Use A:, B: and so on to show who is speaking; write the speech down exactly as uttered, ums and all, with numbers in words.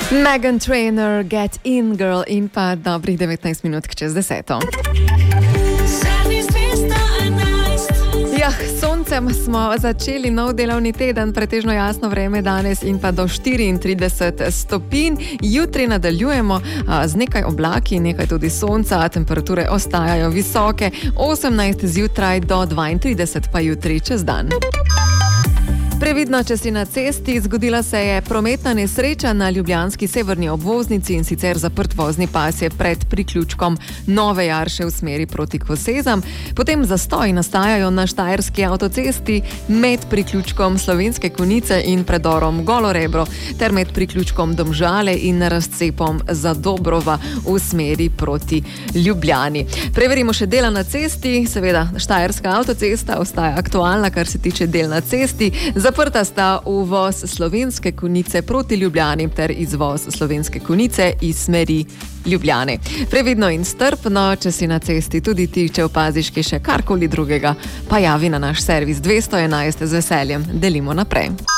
A: Meghan Trainor, Get In Girl in pa dobrih devetnajst minut čez deseto. Ja, s soncem smo začeli nov delovni teden, pretežno jasno vreme danes in pa do štiriintrideset stopinj. Jutri nadaljujemo a, z nekaj oblaki, nekaj tudi sonca, temperature ostajajo visoke, osemnajst zjutraj do dvaintrideset pa jutri čez dan. Previdno, če si na cesti, zgodila se je prometna nesreča na ljubljanski severni obvoznici in sicer zaprt vozni pas je pred priključkom Nove Jarše v smeri proti Kosezam. Potem zastoji nastajajo na štajerski avtocesti med priključkom Slovenske Konjice in predorom Golo Rebro ter med priključkom Domžale in razcepom Zadobrova v smeri proti Ljubljani. Preverimo še dela na cesti, seveda štajerska avtocesta ostaja aktualna, kar se tiče del na cesti. Zaprta sta uvoz Slovenske Konjice proti Ljubljani ter izvoz Slovenske Konjice iz smeri Ljubljane. Previdno in strpno, če si na cesti, tudi ti, če opaziš kaj še karkoli drugega, pa javi na naš servis dvesto enajst, z veseljem delimo naprej.